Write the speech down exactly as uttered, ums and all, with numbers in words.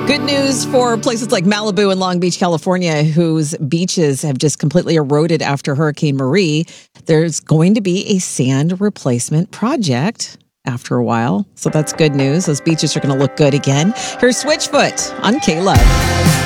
Good news for places like Malibu and Long Beach, California, whose beaches have just completely eroded after Hurricane Marie. There's going to be a sand replacement project after a while. So that's good news. Those beaches are going to look good again. Here's Switchfoot on K-Love.